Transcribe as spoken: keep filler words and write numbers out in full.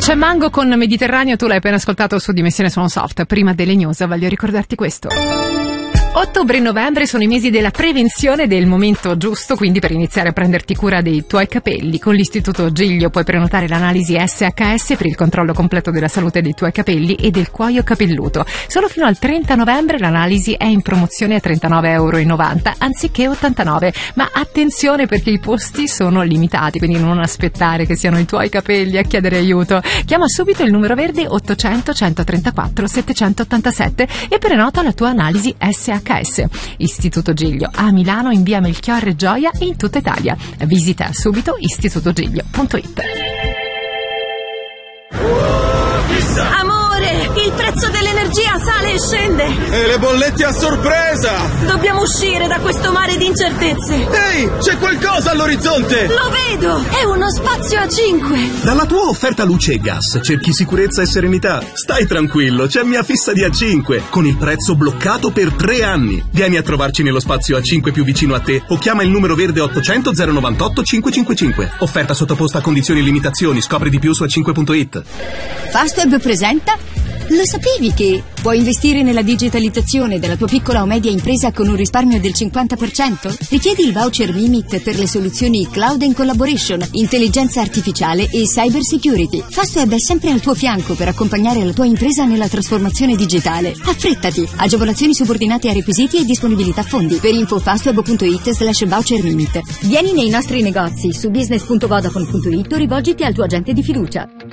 C'è Mango con Mediterraneo, tu l'hai appena ascoltato su Dimensione Sono Soft. Prima delle news voglio ricordarti questo. Ottobre e novembre sono i mesi della prevenzione, del momento giusto quindi per iniziare a prenderti cura dei tuoi capelli. Con l'Istituto Giglio puoi prenotare l'analisi S H S per il controllo completo della salute dei tuoi capelli e del cuoio capelluto. Solo fino al trenta novembre l'analisi è in promozione a trentanove virgola novanta euro anziché ottantanove, ma attenzione perché i posti sono limitati, quindi non aspettare che siano i tuoi capelli a chiedere aiuto. Chiama subito il numero verde ottocento centotrentaquattro settecentottantasette e prenota la tua analisi S H S. Istituto Giglio a Milano, in via Melchiorre Gioia e in tutta Italia. Visita subito istitutogiglio punto it. Amore, il prezzo dell'energia sale e scende. E le bollette a sorpresa! Dobbiamo uscire da questo mare di incertezze. Ehi, c'è qualcosa all'orizzonte! Lo vedo, è uno spazio a cinque. Dalla tua offerta luce e gas cerchi sicurezza e serenità? Stai tranquillo, c'è mia fissa di A cinque con il prezzo bloccato per tre anni. Vieni a trovarci nello spazio A cinque più vicino a te o chiama il numero verde ottocento zero novantotto cinquecentocinquantacinque. Offerta sottoposta a condizioni e limitazioni. Scopri di più su a cinque punto it. Fastweb presenta. Lo sapevi che puoi investire nella digitalizzazione della tua piccola o media impresa con un risparmio del cinquanta per cento? Richiedi il voucher Mimit per le soluzioni Cloud and Collaboration, intelligenza artificiale e cyber security. Fastweb è sempre al tuo fianco per accompagnare la tua impresa nella trasformazione digitale. Affrettati! Agevolazioni subordinate a requisiti e disponibilità fondi. Per info fastweb punto it slash voucher Mimit. Vieni nei nostri negozi su business punto vodafone punto it o rivolgiti al tuo agente di fiducia.